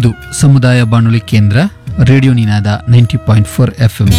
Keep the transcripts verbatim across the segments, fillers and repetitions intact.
ಇದು ಸಮುದಾಯ ಬಾನುಲಿ ಕೇಂದ್ರ ರೇಡಿಯೋ ನಿನಾದ ninety point four F M.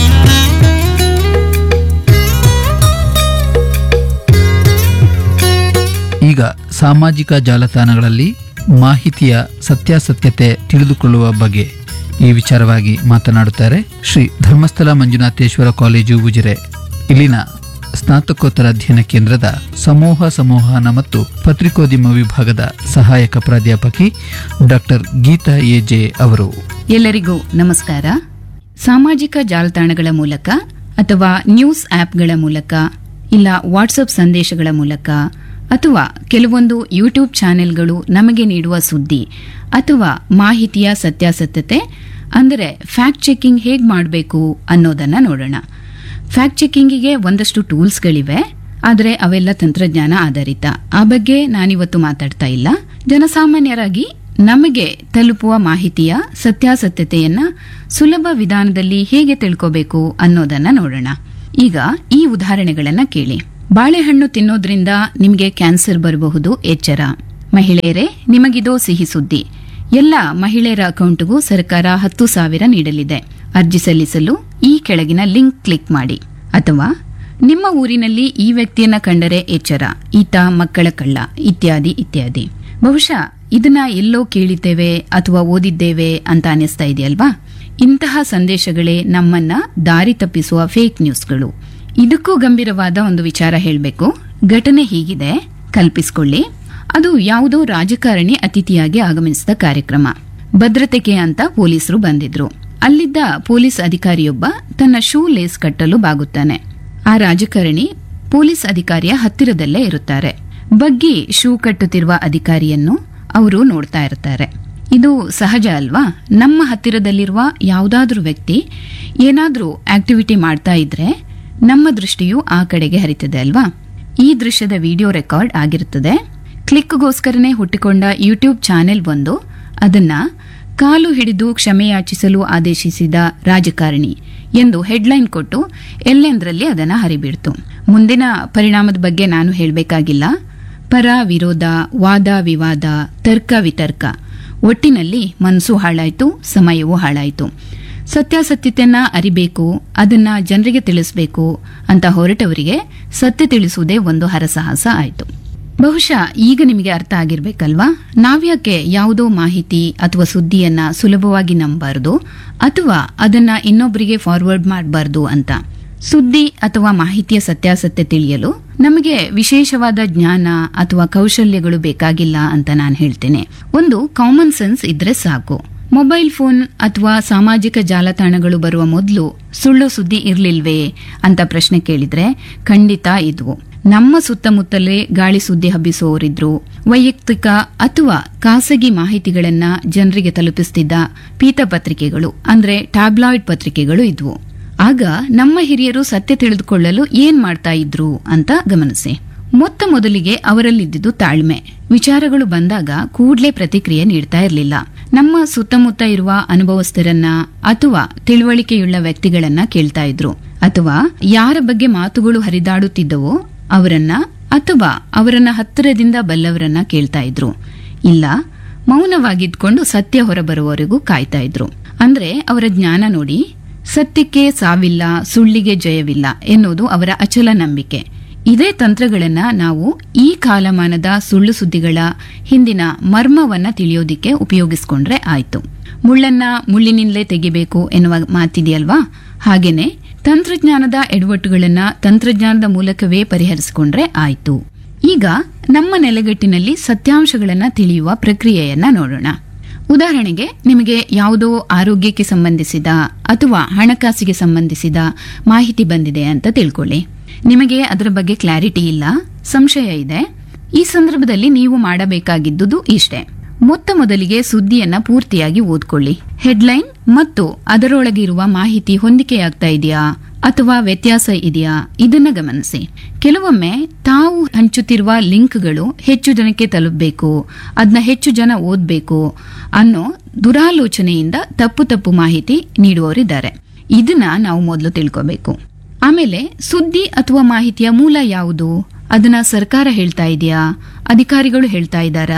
ಈಗ ಸಾಮಾಜಿಕ ಜಾಲತಾಣಗಳಲ್ಲಿ ಮಾಹಿತಿಯ ಸತ್ಯಾಸತ್ಯತೆ ತಿಳಿದುಕೊಳ್ಳುವ ಬಗ್ಗೆ ಈ ವಿಚಾರವಾಗಿ ಮಾತನಾಡುತ್ತಾರೆ ಶ್ರೀ ಧರ್ಮಸ್ಥಳ ಮಂಜುನಾಥೇಶ್ವರ ಕಾಲೇಜು ಉಜಿರೆ. ಇಲ್ಲಿನ ಸ್ನಾತಕೋತ್ತರ ಅಧ್ಯಯನ ಕೇಂದ್ರದ ಸಮೂಹ ಸಂವಹನ ಮತ್ತು ಪತ್ರಿಕೋದ್ಯಮ ವಿಭಾಗದ ಸಹಾಯಕ ಪ್ರಾಧ್ಯಾಪಕಿ ಡಾಕ್ಟರ್ ಗೀತಾ ಎ ಜೆ ಅವರು. ಎಲ್ಲರಿಗೂ ನಮಸ್ಕಾರ. ಸಾಮಾಜಿಕ ಜಾಲತಾಣಗಳ ಮೂಲಕ ಅಥವಾ ನ್ಯೂಸ್ ಆಪ್ಗಳ ಮೂಲಕ ಇಲ್ಲ ವಾಟ್ಸಪ್ ಸಂದೇಶಗಳ ಮೂಲಕ ಅಥವಾ ಕೆಲವೊಂದು ಯೂಟ್ಯೂಬ್ ಚಾನೆಲ್ಗಳು ನಮಗೆ ನೀಡುವ ಸುದ್ದಿ ಅಥವಾ ಮಾಹಿತಿಯ ಸತ್ಯಾಸತ್ಯತೆ ಅಂದರೆ ಫ್ಯಾಕ್ಟ್ ಚೆಕಿಂಗ್ ಹೇಗೆ ಮಾಡಬೇಕು ಅನ್ನೋದನ್ನ ನೋಡೋಣ. ಫ್ಯಾಕ್ಟ್ ಚೆಕಿಂಗಿಗೆ ಒಂದಷ್ಟು ಟೂಲ್ಸ್ಗಳಿವೆ, ಆದರೆ ಅವೆಲ್ಲ ತಂತ್ರಜ್ಞಾನ ಆಧಾರಿತ. ಆ ಬಗ್ಗೆ ನಾನಿವತ್ತು ಮಾತಾಡ್ತಾ ಇಲ್ಲ. ಜನಸಾಮಾನ್ಯರಾಗಿ ನಮಗೆ ತಲುಪುವ ಮಾಹಿತಿಯ ಸತ್ಯಾಸತ್ಯತೆಯನ್ನ ಸುಲಭ ವಿಧಾನದಲ್ಲಿ ಹೇಗೆ ತಿಳ್ಕೋಬೇಕು ಅನ್ನೋದನ್ನ ನೋಡೋಣ. ಈಗ ಈ ಉದಾಹರಣೆಗಳನ್ನ ಕೇಳಿ. ಬಾಳೆಹಣ್ಣು ತಿನ್ನೋದ್ರಿಂದ ನಿಮಗೆ ಕ್ಯಾನ್ಸರ್ ಬರಬಹುದು, ಎಚ್ಚರ. ಮಹಿಳೆಯರೇ, ನಿಮಗಿದೋ ಸಿಹಿ ಸುದ್ದಿ. ಎಲ್ಲ ಮಹಿಳೆಯರ ಅಕೌಂಟ್ಗೂ ಸರ್ಕಾರ ಹತ್ತು ಸಾವಿರ ನೀಡಲಿದೆ. ಅರ್ಜಿ ಸಲ್ಲಿಸಲು ಈ ಕೆಳಗಿನ ಲಿಂಕ್ ಕ್ಲಿಕ್ ಮಾಡಿ. ಅಥವಾ ನಿಮ್ಮ ಊರಿನಲ್ಲಿ ಈ ವ್ಯಕ್ತಿಯನ್ನ ಕಂಡರೆ ಎಚ್ಚರ, ಈತ ಮಕ್ಕಳ ಕಳ್ಳ, ಇತ್ಯಾದಿ ಇತ್ಯಾದಿ. ಬಹುಶಃ ಇದನ್ನ ಎಲ್ಲೋ ಕೇಳಿದ್ದೇವೆ ಅಥವಾ ಓದಿದ್ದೇವೆ ಅಂತ ಅನಿಸ್ತಾ ಇದೆಯಲ್ವಾ? ಇಂತಹ ಸಂದೇಶಗಳೇ ನಮ್ಮನ್ನ ದಾರಿ ತಪ್ಪಿಸುವ ಫೇಕ್ ನ್ಯೂಸ್ಗಳು. ಇದಕ್ಕೂ ಗಂಭೀರವಾದ ಒಂದು ವಿಚಾರ ಹೇಳಬೇಕು. ಘಟನೆ ಹೀಗಿದೆ, ಕಲ್ಪಿಸಿಕೊಳ್ಳಿ. ಅದು ಯಾವುದೋ ರಾಜಕಾರಣಿ ಅತಿಥಿಯಾಗಿ ಆಗಮಿಸಿದ ಕಾರ್ಯಕ್ರಮ. ಭದ್ರತೆಗೆ ಅಂತ ಪೊಲೀಸರು ಬಂದಿದ್ರು. ಅಲ್ಲಿದ್ದ ಪೊಲೀಸ್ ಅಧಿಕಾರಿಯೊಬ್ಬ ತನ್ನ ಶೂ ಲೇಸ್ ಕಟ್ಟಲು ಬಾಗುತ್ತಾನೆ. ಆ ರಾಜಕಾರಣಿ ಪೊಲೀಸ್ ಅಧಿಕಾರಿಯ ಹತ್ತಿರದಲ್ಲೇ ಇರುತ್ತಾರೆ. ಬಗ್ಗಿ ಶೂ ಕಟ್ಟುತ್ತಿರುವ ಅಧಿಕಾರಿಯನ್ನು ಅವರು ನೋಡ್ತಾ ಇರ್ತಾರೆ. ಇದು ಸಹಜ ಅಲ್ವಾ? ನಮ್ಮ ಹತ್ತಿರದಲ್ಲಿರುವ ಯಾವುದಾದ್ರೂ ವ್ಯಕ್ತಿ ಏನಾದ್ರೂ ಆಕ್ಟಿವಿಟಿ ಮಾಡ್ತಾ ಇದ್ರೆ ನಮ್ಮ ದೃಷ್ಟಿಯು ಆ ಕಡೆಗೆ ಹರಿತದೆ ಅಲ್ವಾ? ಈ ದೃಶ್ಯದ ವಿಡಿಯೋ ರೆಕಾರ್ಡ್ ಆಗಿರುತ್ತದೆ. ಕ್ಲಿಕ್ಗೋಸ್ಕರನೇ ಹುಟ್ಟಿಕೊಂಡ ಯೂಟ್ಯೂಬ್ ಚಾನೆಲ್ ಒಂದು ಅದನ್ನ ಕಾಲು ಹಿಡಿದು ಕ್ಷಮೆಯಾಚಿಸಲು ಆದೇಶಿಸಿದ ರಾಜಕಾರಣಿ ಎಂದು ಹೆಡ್ಲೈನ್ ಕೊಟ್ಟು ಎಲ್ಲೆಂದರಲ್ಲಿ ಅದನ್ನ ಹರಿಬಿಡ್ತು. ಮುಂದಿನ ಪರಿಣಾಮದ ಬಗ್ಗೆ ನಾನು ಹೇಳಬೇಕಾಗಿಲ್ಲ. ಪರ ವಿರೋಧ, ವಾದ ವಿವಾದ, ತರ್ಕ ವಿತರ್ಕ, ಒಟ್ಟಿನಲ್ಲಿ ಮನಸ್ಸು ಹಾಳಾಯ್ತು, ಸಮಯವೂ ಹಾಳಾಯ್ತು. ಸತ್ಯಾಸತ್ಯತೆಯನ್ನ ಅರಿಬೇಕು, ಅದನ್ನ ಜನರಿಗೆ ತಿಳಿಸಬೇಕು ಅಂತ ಹೊರಟವರಿಗೆ ಸತ್ಯ ತಿಳಿಸುವುದೇ ಒಂದು ಹರಸಾಹಸ ಆಯಿತು. ಬಹುಶಃ ಈಗ ನಿಮಗೆ ಅರ್ಥ ಆಗಿರ್ಬೇಕಲ್ವಾ? ನಾವ್ಯಾಕೆ ಯಾವುದೋ ಮಾಹಿತಿ ಅಥವಾ ಸುದ್ದಿಯನ್ನ ಸುಲಭವಾಗಿ ನಂಬಬಾರದು ಅಥವಾ ಅದನ್ನ ಇನ್ನೊಬ್ಬರಿಗೆ ಫಾರ್ವರ್ಡ್ ಮಾಡಬಾರದು ಅಂತ. ಸುದ್ದಿ ಅಥವಾ ಮಾಹಿತಿಯ ಸತ್ಯಾಸತ್ಯ ತಿಳಿಯಲು ನಮಗೆ ವಿಶೇಷವಾದ ಜ್ಞಾನ ಅಥವಾ ಕೌಶಲ್ಯಗಳು ಬೇಕಾಗಿಲ್ಲ ಅಂತ ನಾನು ಹೇಳ್ತೇನೆ. ಒಂದು ಕಾಮನ್ ಸೆನ್ಸ್ ಇದ್ರೆ ಸಾಕು. ಮೊಬೈಲ್ ಫೋನ್ ಅಥವಾ ಸಾಮಾಜಿಕ ಜಾಲತಾಣಗಳು ಬರುವ ಮೊದಲು ಸುಳ್ಳು ಸುದ್ದಿ ಇರ್ಲಿಲ್ವೇ ಅಂತ ಪ್ರಶ್ನೆ ಕೇಳಿದ್ರೆ ಖಂಡಿತ ಇದ್ವು. ನಮ್ಮ ಸುತ್ತಮುತ್ತಲೇ ಗಾಳಿ ಸುದ್ದಿ ಹಬ್ಬಿಸುವವರಿದ್ರು. ವೈಯಕ್ತಿಕ ಅಥವಾ ಖಾಸಗಿ ಮಾಹಿತಿಗಳನ್ನ ಜನರಿಗೆ ತಲುಪಿಸುತ್ತಿದ್ದ ಪೀತಪತ್ರಿಕೆಗಳು ಅಂದ್ರೆ ಟ್ಯಾಬ್ಲಾಯ್ಡ್ ಪತ್ರಿಕೆಗಳು ಇದ್ವು. ಆಗ ನಮ್ಮ ಹಿರಿಯರು ಸತ್ಯ ತಿಳಿದುಕೊಳ್ಳಲು ಏನ್ ಮಾಡ್ತಾ ಇದ್ರು ಅಂತ ಗಮನಿಸಿ. ಮೊತ್ತ ಮೊದಲಿಗೆ ಅವರಲ್ಲಿದ್ದುದು ತಾಳ್ಮೆ. ವಿಚಾರಗಳು ಬಂದಾಗ ಕೂಡ್ಲೇ ಪ್ರತಿಕ್ರಿಯೆ ನೀಡ್ತಾ ಇರಲಿಲ್ಲ. ನಮ್ಮ ಸುತ್ತಮುತ್ತ ಇರುವ ಅನುಭವಸ್ಥರನ್ನ ಅಥವಾ ತಿಳುವಳಿಕೆಯುಳ್ಳ ವ್ಯಕ್ತಿಗಳನ್ನ ಕೇಳ್ತಾ ಇದ್ರು. ಅಥವಾ ಯಾರ ಬಗ್ಗೆ ಮಾತುಗಳು ಹರಿದಾಡುತ್ತಿದ್ದವೋ ಅವರನ್ನ ಅಥವಾ ಅವರನ್ನ ಹತ್ತಿರದಿಂದ ಬಲ್ಲವರನ್ನ ಕೇಳ್ತಾ ಇದ್ರು. ಇಲ್ಲ, ಮೌನವಾಗಿದ್ಕೊಂಡು ಸತ್ಯ ಹೊರಬರುವವರೆಗೂ ಕಾಯ್ತಾ ಇದ್ರು. ಅಂದ್ರೆ ಅವರ ಜ್ಞಾನ ನೋಡಿ. ಸತ್ಯಕ್ಕೆ ಸಾವಿಲ್ಲ, ಸುಳ್ಳಿಗೆ ಜಯವಿಲ್ಲ ಎನ್ನುವುದು ಅವರ ಅಚಲ ನಂಬಿಕೆ. ಇದೇ ತಂತ್ರಗಳನ್ನ ನಾವು ಈ ಕಾಲಮಾನದ ಸುಳ್ಳು ಸುದ್ದಿಗಳ ಹಿಂದಿನ ಮರ್ಮವನ್ನ ತಿಳಿಯೋದಿಕ್ಕೆ ಉಪಯೋಗಿಸಿಕೊಂಡ್ರೆ ಆಯ್ತು. ಮುಳ್ಳನ್ನ ಮುಳ್ಳಿನಿಂದಲೇ ತೆಗಿಬೇಕು ಎನ್ನುವ ಮಾತಿದೆಯಲ್ವಾ? ಹಾಗೇನೆ ತಂತ್ರಜ್ಞಾನದ ಎಡವಟ್ಟುಗಳನ್ನ ತಂತ್ರಜ್ಞಾನದ ಮೂಲಕವೇ ಪರಿಹರಿಸಿಕೊಂಡ್ರೆ ಆಯ್ತು. ಈಗ ನಮ್ಮ ನೆಲೆಗಟ್ಟಿನಲ್ಲಿ ಸತ್ಯಾಂಶಗಳನ್ನ ತಿಳಿಯುವ ಪ್ರಕ್ರಿಯೆಯನ್ನ ನೋಡೋಣ. ಉದಾಹರಣೆಗೆ, ನಿಮಗೆ ಯಾವುದೋ ಆರೋಗ್ಯಕ್ಕೆ ಸಂಬಂಧಿಸಿದ ಅಥವಾ ಹಣಕಾಸಿಗೆ ಸಂಬಂಧಿಸಿದ ಮಾಹಿತಿ ಬಂದಿದೆ ಅಂತ ತಿಳ್ಕೊಳ್ಳಿ. ನಿಮಗೆ ಅದರ ಬಗ್ಗೆ ಕ್ಲಾರಿಟಿ ಇಲ್ಲ, ಸಂಶಯ ಇದೆ. ಈ ಸಂದರ್ಭದಲ್ಲಿ ನೀವು ಮಾಡಬೇಕಾಗಿದ್ದುದು ಇಷ್ಟೇ. ಮೊತ್ತ ಮೊದಲಿಗೆ ಸುದ್ದಿಯನ್ನ ಪೂರ್ತಿಯಾಗಿ ಓದ್ಕೊಳ್ಳಿ. ಹೆಡ್ಲೈನ್ ಮತ್ತು ಅದರೊಳಗೆ ಇರುವ ಮಾಹಿತಿ ಹೊಂದಿಕೆಯಾಗ್ತಾ ಇದೆಯಾ ಅಥವಾ ವ್ಯತ್ಯಾಸ ಇದೆಯಾ ಇದನ್ನ ಗಮನಿಸಿ. ಕೆಲವೊಮ್ಮೆ ತಾವು ಹಂಚುತ್ತಿರುವ ಲಿಂಕ್ಗಳು ಹೆಚ್ಚು ಜನಕ್ಕೆ ತಲುಪಬೇಕು, ಅದನ್ನ ಹೆಚ್ಚು ಜನ ಓದಬೇಕು ಅನ್ನೋ ದುರಾಲೋಚನೆಯಿಂದ ತಪ್ಪು ತಪ್ಪು ಮಾಹಿತಿ ನೀಡುವವರಿದ್ದಾರೆ. ಇದನ್ನ ನಾವು ಮೊದಲು ತಿಳ್ಕೋಬೇಕು. ಆಮೇಲೆ ಸುದ್ದಿ ಅಥವಾ ಮಾಹಿತಿಯ ಮೂಲ ಯಾವುದು? ಅದನ್ನ ಸರ್ಕಾರ ಹೇಳ್ತಾ ಇದೆಯಾ, ಅಧಿಕಾರಿಗಳು ಹೇಳ್ತಾ ಇದ್ದಾರಾ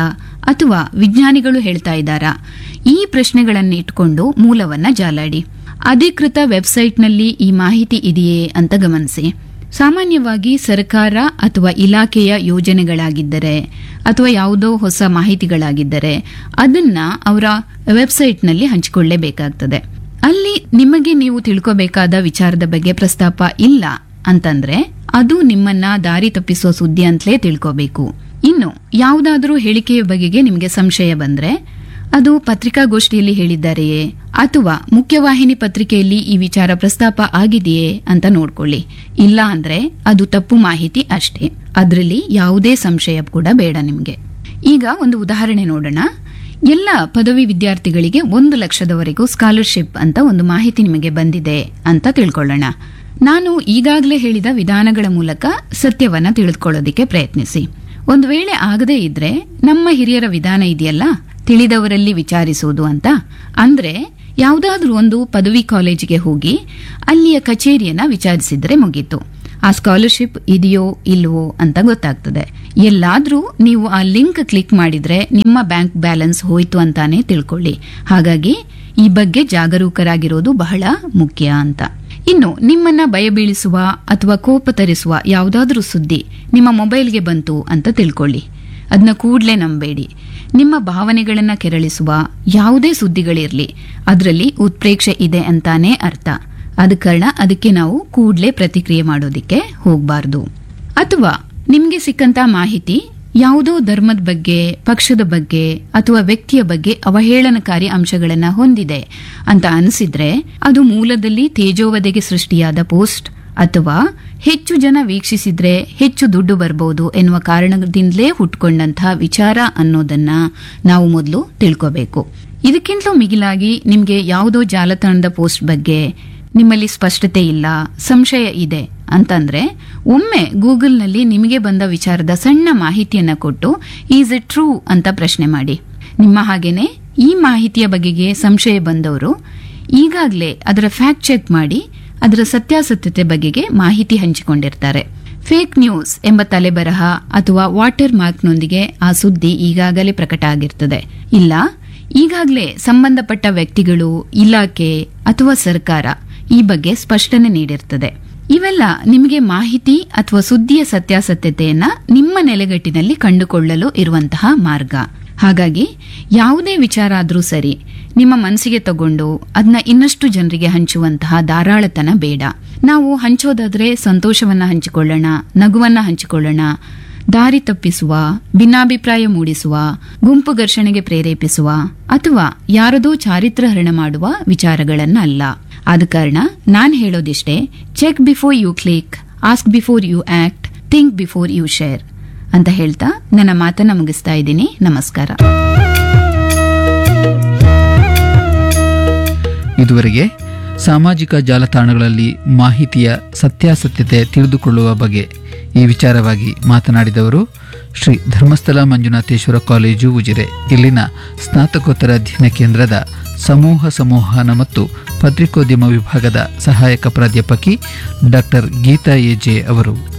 ಅಥವಾ ವಿಜ್ಞಾನಿಗಳು ಹೇಳ್ತಾ ಇದ್ದಾರಾ? ಈ ಪ್ರಶ್ನೆಗಳನ್ನು ಇಟ್ಕೊಂಡು ಮೂಲವನ್ನ ಜಾಲಾಡಿ. ಅಧಿಕೃತ ವೆಬ್ಸೈಟ್ನಲ್ಲಿ ಈ ಮಾಹಿತಿ ಇದೆಯೇ ಅಂತ ಗಮನಿಸಿ. ಸಾಮಾನ್ಯವಾಗಿ ಸರ್ಕಾರ ಅಥವಾ ಇಲಾಖೆಯ ಯೋಜನೆಗಳಾಗಿದ್ದರೆ ಅಥವಾ ಯಾವುದೋ ಹೊಸ ಮಾಹಿತಿಗಳಾಗಿದ್ದರೆ ಅದನ್ನ ಅವರ ವೆಬ್ಸೈಟ್ನಲ್ಲಿ ಹಂಚಿಕೊಳ್ಳಲೇಬೇಕಾಗ್ತದೆ. ಅಲ್ಲಿ ನಿಮಗೆ ನೀವು ತಿಳ್ಕೋಬೇಕಾದ ವಿಚಾರದ ಬಗ್ಗೆ ಪ್ರಸ್ತಾಪ ಇಲ್ಲ ಅಂತಂದ್ರೆ ಅದು ನಿಮ್ಮನ್ನ ದಾರಿ ತಪ್ಪಿಸೋ ಸುದ್ದಿ ಅಂತಲೇ ತಿಳ್ಕೋಬೇಕು. ಇನ್ನು ಯಾವುದಾದ್ರೂ ಹೇಳಿಕೆಯ ಬಗೆಗೆ ನಿಮಗೆ ಸಂಶಯ ಬಂದ್ರೆ ಅದು ಪತ್ರಿಕಾಗೋಷ್ಠಿಯಲ್ಲಿ ಹೇಳಿದ್ದಾರೆಯೇ ಅಥವಾ ಮುಖ್ಯವಾಹಿನಿ ಪತ್ರಿಕೆಯಲ್ಲಿ ಈ ವಿಚಾರ ಪ್ರಸ್ತಾಪ ಆಗಿದೆಯೇ ಅಂತ ನೋಡ್ಕೊಳ್ಳಿ. ಇಲ್ಲ ಅಂದ್ರೆ ಅದು ತಪ್ಪು ಮಾಹಿತಿ ಅಷ್ಟೇ. ಅದರಲ್ಲಿ ಯಾವುದೇ ಸಂಶಯ ಕೂಡ ಬೇಡ ನಿಮ್ಗೆ. ಈಗ ಒಂದು ಉದಾಹರಣೆ ನೋಡೋಣ. ಎಲ್ಲ ಪದವಿ ವಿದ್ಯಾರ್ಥಿಗಳಿಗೆ ಒಂದು ಲಕ್ಷದವರೆಗೂ ಸ್ಕಾಲರ್ಶಿಪ್ ಅಂತ ಒಂದು ಮಾಹಿತಿ ನಿಮಗೆ ಬಂದಿದೆ ಅಂತ ತಿಳ್ಕೊಳ್ಳೋಣ. ನಾನು ಈಗಾಗಲೇ ಹೇಳಿದ ವಿಧಾನಗಳ ಮೂಲಕ ಸತ್ಯವನ್ನ ತಿಳಿದುಕೊಳ್ಳೋದಿಕ್ಕೆ ಪ್ರಯತ್ನಿಸಿ. ಒಂದು ವೇಳೆ ಆಗದೇ ಇದ್ರೆ ನಮ್ಮ ಹಿರಿಯರ ವಿಧಾನ ಇದೆಯಲ್ಲ, ತಿಳಿದವರಲ್ಲಿ ವಿಚಾರಿಸುವುದು ಅಂತ. ಅಂದ್ರೆ ಯಾವುದಾದ್ರೂ ಒಂದು ಪದವಿ ಕಾಲೇಜಿಗೆ ಹೋಗಿ ಅಲ್ಲಿಯ ಕಚೇರಿಯನ್ನ ವಿಚಾರಿಸಿದ್ರೆ ಮುಗೀತು. ಆ ಸ್ಕಾಲರ್ಶಿಪ್ ಇದೆಯೋ ಇಲ್ವೋ ಅಂತ ಗೊತ್ತಾಗ್ತದೆ. ಎಲ್ಲಾದ್ರೂ ನೀವು ಆ ಲಿಂಕ್ ಕ್ಲಿಕ್ ಮಾಡಿದ್ರೆ ನಿಮ್ಮ ಬ್ಯಾಂಕ್ ಬ್ಯಾಲೆನ್ಸ್ ಹೋಯ್ತು ಅಂತಾನೆ ತಿಳ್ಕೊಳ್ಳಿ. ಹಾಗಾಗಿ ಈ ಬಗ್ಗೆ ಜಾಗರೂಕರಾಗಿರೋದು ಬಹಳ ಮುಖ್ಯ ಅಂತ. ಇನ್ನು ನಿಮ್ಮನ್ನ ಭಯಬೀಳಿಸುವ ಅಥವಾ ಕೋಪ ತರಿಸುವ ಯಾವುದಾದ್ರೂ ಸುದ್ದಿ ನಿಮ್ಮ ಮೊಬೈಲ್ಗೆ ಬಂತು ಅಂತ ತಿಳ್ಕೊಳ್ಳಿ. ಅದನ್ನ ಕೂಡಲೇ ನಂಬೇಡಿ. ನಿಮ್ಮ ಭಾವನೆಗಳನ್ನ ಕೆರಳಿಸುವ ಯಾವುದೇ ಸುದ್ದಿಗಳಿರ್ಲಿ ಅದರಲ್ಲಿ ಉತ್ಪ್ರೇಕ್ಷೆ ಇದೆ ಅಂತಾನೆ ಅರ್ಥ. ಆದ ಕಾರಣ ಅದಕ್ಕೆ ನಾವು ಕೂಡಲೇ ಪ್ರತಿಕ್ರಿಯೆ ಮಾಡೋದಿಕ್ಕೆ ಹೋಗಬಾರ್ದು. ಅಥವಾ ನಿಮ್ಗೆ ಸಿಕ್ಕಂತ ಮಾಹಿತಿ ಯಾವುದೋ ಧರ್ಮದ ಬಗ್ಗೆ, ಪಕ್ಷದ ಬಗ್ಗೆ ಅಥವಾ ವ್ಯಕ್ತಿಯ ಬಗ್ಗೆ ಅವಹೇಳನಕಾರಿ ಅಂಶಗಳನ್ನ ಹೊಂದಿದೆ ಅಂತ ಅನಿಸಿದ್ರೆ ಅದು ಮೂಲದಲ್ಲಿ ತೇಜೋವಧೆಗೆ ಸೃಷ್ಟಿಯಾದ ಪೋಸ್ಟ್ ಅಥವಾ ಹೆಚ್ಚು ಜನ ವೀಕ್ಷಿಸಿದ್ರೆ ಹೆಚ್ಚು ದುಡ್ಡು ಬರಬಹುದು ಎನ್ನುವ ಕಾರಣದಿಂದಲೇ ಹುಟ್ಕೊಂಡಂತಹ ವಿಚಾರ ಅನ್ನೋದನ್ನ ನಾವು ಮೊದಲು ತಿಳ್ಕೋಬೇಕು. ಇದಕ್ಕಿಂತಲೂ ಮಿಗಿಲಾಗಿ ನಿಮ್ಗೆ ಯಾವುದೋ ಜಾಲತಾಣದ ಪೋಸ್ಟ್ ಬಗ್ಗೆ ನಿಮ್ಮಲ್ಲಿ ಸ್ಪಷ್ಟತೆ ಇಲ್ಲ, ಸಂಶಯ ಇದೆ ಅಂತಂದ್ರೆ ಒಮ್ಮೆ ಗೂಗಲ್ನಲ್ಲಿ ನಿಮಗೆ ಬಂದ ವಿಚಾರದ ಸಣ್ಣ ಮಾಹಿತಿಯನ್ನ ಕೊಟ್ಟು ಈಸ್ ಇಟ್ ಟ್ರೂ ಅಂತ ಪ್ರಶ್ನೆ ಮಾಡಿ. ನಿಮ್ಮ ಹಾಗೇನೆ ಈ ಮಾಹಿತಿಯ ಬಗೆಗೆ ಸಂಶಯ ಬಂದವರು ಈಗಾಗಲೇ ಅದರ ಫ್ಯಾಕ್ಟ್ ಚೆಕ್ ಮಾಡಿ ಅದರ ಸತ್ಯಾಸತ್ಯತೆ ಬಗೆಗೆ ಮಾಹಿತಿ ಹಂಚಿಕೊಂಡಿರ್ತಾರೆ. ಫೇಕ್ ನ್ಯೂಸ್ ಎಂಬ ತಲೆಬರಹ ಅಥವಾ ವಾಟರ್ ಮಾರ್ಕ್ನೊಂದಿಗೆ ಆ ಸುದ್ದಿ ಈಗಾಗಲೇ ಪ್ರಕಟ ಆಗಿರ್ತದೆ. ಇಲ್ಲ, ಈಗಾಗಲೇ ಸಂಬಂಧಪಟ್ಟ ವ್ಯಕ್ತಿಗಳು, ಇಲಾಖೆ ಅಥವಾ ಸರ್ಕಾರ ಈ ಬಗ್ಗೆ ಸ್ಪಷ್ಟನೆ ನೀಡಿರ್ತದೆ. ಇವೆಲ್ಲ ನಿಮಗೆ ಮಾಹಿತಿ ಅಥವಾ ಸುದ್ದಿಯ ಸತ್ಯಾಸತ್ಯತೆಯನ್ನ ನಿಮ್ಮ ನೆಲೆಗಟ್ಟಿನಲ್ಲಿ ಕಂಡುಕೊಳ್ಳಲು ಇರುವಂತಹ ಮಾರ್ಗ. ಹಾಗಾಗಿ ಯಾವುದೇ ವಿಚಾರ ಆದ್ರೂ ಸರಿ, ನಿಮ್ಮ ಮನಸ್ಸಿಗೆ ತಗೊಂಡು ಅದನ್ನ ಇನ್ನಷ್ಟು ಜನರಿಗೆ ಹಂಚುವಂತಹ ಧಾರಾಳತನ ಬೇಡ. ನಾವು ಹಂಚೋದಾದ್ರೆ ಸಂತೋಷವನ್ನ ಹಂಚಿಕೊಳ್ಳೋಣ, ನಗುವನ್ನ ಹಂಚಿಕೊಳ್ಳೋಣ. ದಾರಿ ತಪ್ಪಿಸುವ, ಭಿನ್ನಾಭಿಪ್ರಾಯ ಮೂಡಿಸುವ, ಗುಂಪು ಘರ್ಷಣೆಗೆ ಪ್ರೇರೇಪಿಸುವ ಅಥವಾ ಯಾರದೋ ಚಾರಿತ್ರಹರಣ ಮಾಡುವ ವಿಚಾರಗಳನ್ನ ಅಲ್ಲ. ಆದ ಕಾರಣ ನಾನ್ ಹೇಳೋದಿಷ್ಟೇ, check before you click, ask before you act, think before you share ಅಂತ ಹೇಳ್ತಾ ನನ್ನ ಮಾತನ್ನ ಮುಗಿಸ್ತಾ ಇದ್ದೀನಿ. ನಮಸ್ಕಾರ. ಇದುವರೆಗೆ ಸಾಮಾಜಿಕ ಜಾಲತಾಣಗಳಲ್ಲಿ ಮಾಹಿತಿಯ ಸತ್ಯಾಸತ್ಯತೆ ತಿಳಿದುಕೊಳ್ಳುವ ಬಗ್ಗೆ ಈ ವಿಚಾರವಾಗಿ ಮಾತನಾಡಿದವರು ಶ್ರೀ ಧರ್ಮಸ್ಥಳ ಮಂಜುನಾಥೇಶ್ವರ ಕಾಲೇಜು ಉಜಿರೆ, ಇಲ್ಲಿನ ಸ್ನಾತಕೋತ್ತರ ಅಧ್ಯಯನ ಕೇಂದ್ರದ ಸಮೂಹ ಸಂವಹನ ಮತ್ತು ಪತ್ರಿಕೋದ್ಯಮ ವಿಭಾಗದ ಸಹಾಯಕ ಪ್ರಾಧ್ಯಾಪಕಿ ಡಾಕ್ಟರ್ ಗೀತಾ ಎಜೆ ಅವರು.